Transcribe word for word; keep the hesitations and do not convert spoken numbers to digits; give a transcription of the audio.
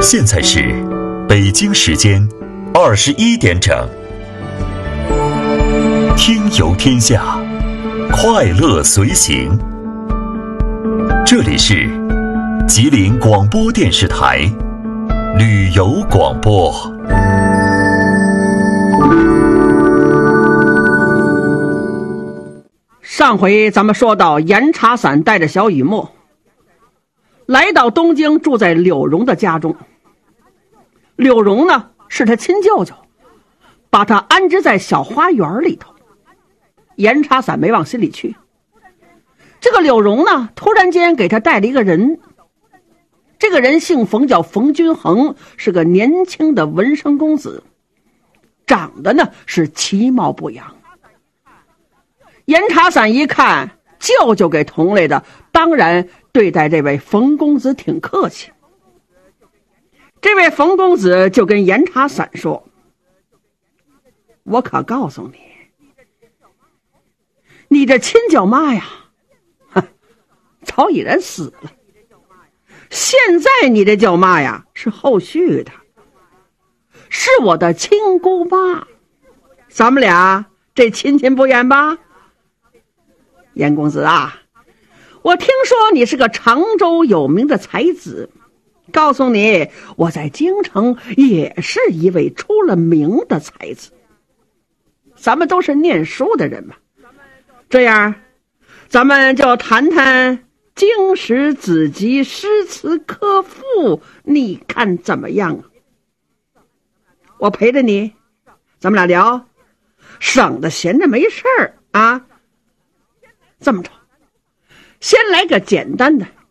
现在是北京时间二十一点整。听游天下，快乐随行。这里是吉林广播电视台旅游广播。 上回咱们说到，严查伞带着小雨墨来到东京，住在柳荣的家中。柳荣呢，是他亲舅舅，把他安置在小花园里头。严查伞没往心里去。这个柳荣呢，突然间给他带了一个人，这个人姓冯，叫冯君衡，是个年轻的文生公子，长得呢是其貌不扬。严查伞一看舅舅给同来的，当然对待这位冯公子挺客气。这位冯公子就跟严查伞说：“我可告诉你，你这亲舅妈呀，早已然死了。现在你这舅妈呀，是后续的，是我的亲姑妈。咱们俩这亲亲不远吧？严公子啊，我听说你是个常州有名的才子，告诉你，我在京城也是一位出了名的才子。咱们都是念书的人嘛，这样咱们就谈谈经史子集诗词歌赋，你看怎么样啊？我陪着你，咱们俩聊，省得闲着没事儿啊。这么着，先来个简单的，